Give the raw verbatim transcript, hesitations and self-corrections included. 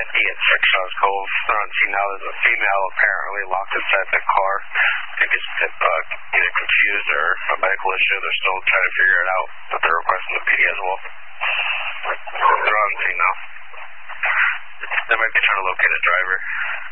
fifty at Six Stars Cove. They're on scene now. There's a female apparently locked inside the car. I think it's uh, either confused or a medical issue. They're still trying to figure it out, but they're requesting the P D as well. They're on scene now. They might be trying to locate a driver.